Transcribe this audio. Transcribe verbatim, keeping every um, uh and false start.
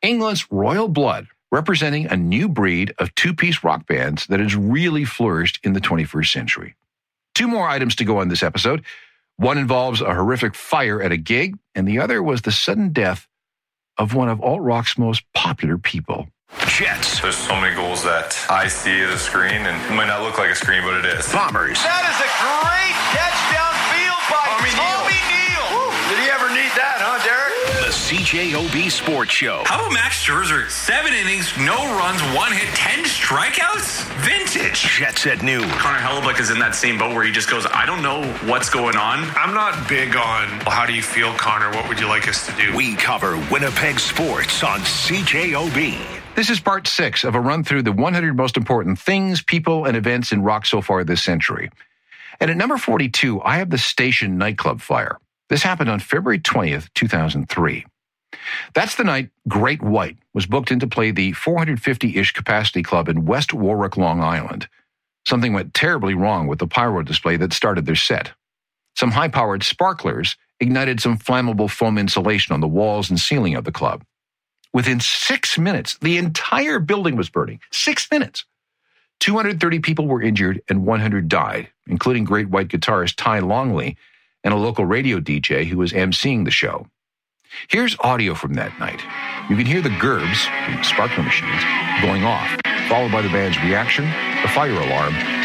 England's royal blood, representing a new breed of two-piece rock bands that has really flourished in the twenty-first century. Two more items to go on this episode. One involves a horrific fire at a gig, and the other was the sudden death of one of alt-rock's most popular people. Jets. There's so many goals that I see as a screen, and it might not look like a screen, but it is. Bombers. That is a great catch downfield by Tommy, Tommy Neal. Neal. Did he ever need that, huh, Derek? The C J O B Sports Show. How about Max Scherzer? Seven innings, no runs, one hit, ten strikeouts? Vintage. Jets at noon. Connor Hellebuyck is in that same boat where he just goes, I don't know what's going on. I'm not big on how do you feel, Connor? What would you like us to do? We cover Winnipeg sports on C J O B. This is part six of a run through the one hundred most important things, people, and events in rock so far this century. And at number forty-two, I have the Station nightclub fire. This happened on February twentieth, two thousand three. That's the night Great White was booked in to play the four hundred fifty-ish capacity club in West Warwick, Long Island. Something went terribly wrong with the pyro display that started their set. Some high-powered sparklers ignited some flammable foam insulation on the walls and ceiling of the club. Within six minutes, the entire building was burning. Six minutes. two hundred thirty people were injured and one hundred died, including Great White guitarist Ty Longley and a local radio D J who was emceeing the show. Here's audio from that night. You can hear the Gerbs, the sparkler machines, going off, followed by the band's reaction, the fire alarm,